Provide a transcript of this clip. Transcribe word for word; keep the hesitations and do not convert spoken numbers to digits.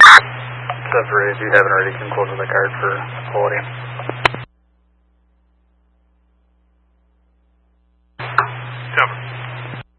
Except for if you haven't already come close to the card for quality.